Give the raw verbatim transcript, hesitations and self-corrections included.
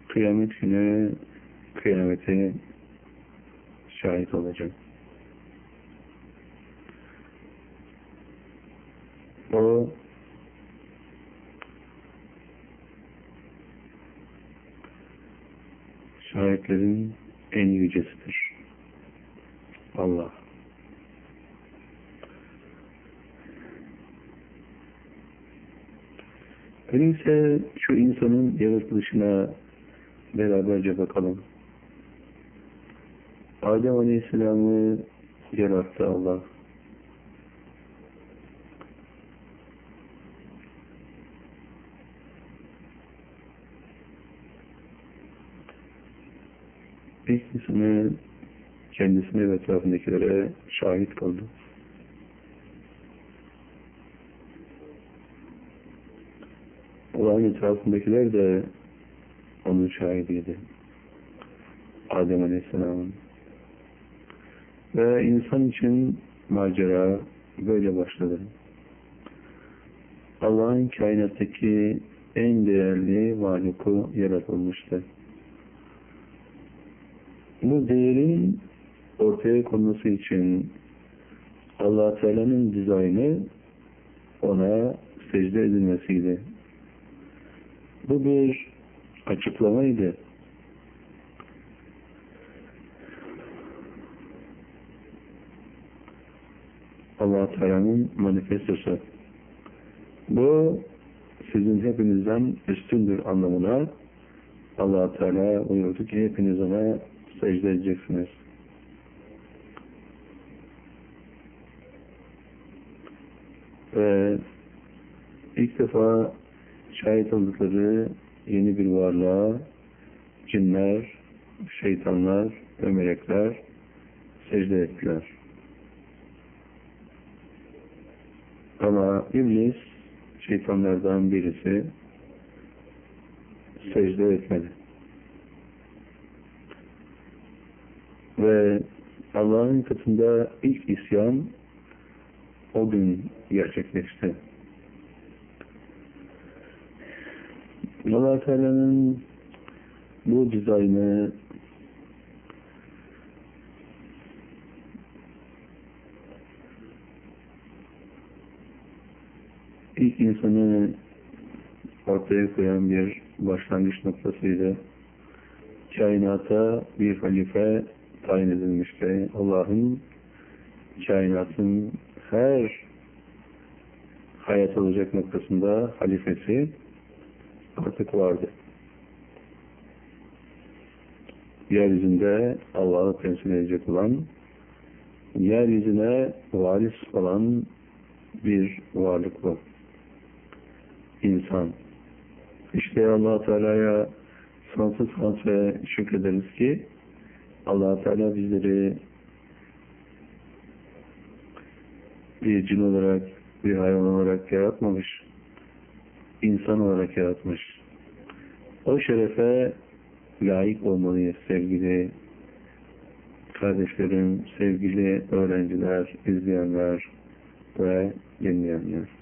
kıyamet günü kıyamete şahit olacak. O şahitlerin en yücesidir. Allah. Öyleyse şu insanın yaratılışına beraberce bakalım. Adem Aleyhisselam'ı yarattı Allah. İlk insanı kendisine ve etrafındakilere şahit kıldı. Allah'ın etrafındakiler de onun şahidiydi. Adem Aleyhisselam'ın. Ve insan için macera böyle başladı. Allah'ın kainattaki en değerli varlıkı yaratılmıştı. Bu değerin ortaya konması için Allah Teala'nın dizaynı ona secde edilmesiydi. Bu bir açıklamaydı. Allah Teala'nın manifestosu. Bu sizin hepinizden üstündür anlamına Allah Teala buyurdu ki hepiniz ona secde edeceksiniz. Ve ilk defa şahit oldukları yeni bir varlığa cinler, şeytanlar ve melekler secde ettiler. Ama iblis şeytanlardan birisi secde etmedi. Ve Allah'ın katında ilk isyan o gün gerçekleşti. Allah Teala'nın bu dizaynı ilk insanı ortaya koyan bir başlangıç noktasıydı. Kainata bir halife tayin edilmişti. Allah'ın kainatın her hayat olacak noktasında halifesi artık vardı. Yeryüzünde Allah'ı temsil edecek olan, yeryüzüne varis olan bir varlık bu. İnsan. İşte Allah Teala'ya sonsuz hamd ve şükrederiz ki Allah Teala bizleri bir cin olarak, bir hayvan olarak yaratmamış, insan olarak yaratmış. O şerefe layık olmalıyız sevgili kardeşlerim, sevgili öğrenciler, izleyenler ve dinleyenler.